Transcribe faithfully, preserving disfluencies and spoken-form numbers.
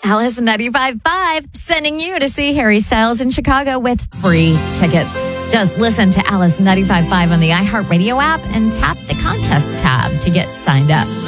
Alice ninety-five point five sending you to see Harry Styles in Chicago with free tickets. Just listen to Alice ninety-five point five on the iHeartRadio app and tap the contest tab to get signed up.